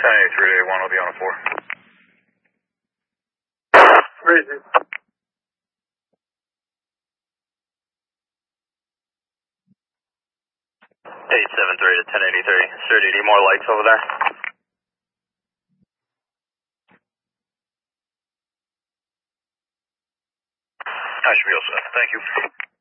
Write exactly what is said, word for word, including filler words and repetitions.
ten eighty-three to one will be on a four. Crazy. eight seven three to ten eighty-three. Sir, do you need more lights over there? I should be all set. Thank you.